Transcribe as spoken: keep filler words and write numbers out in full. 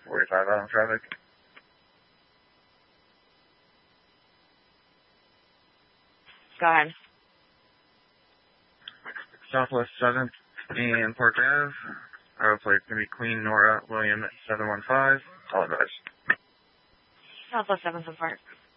forty-five out on traffic. Go ahead. Southwest seventh and Park Ave. Our plate going to be Queen Nora William seven one five. All advised. Southwest seventh and Park.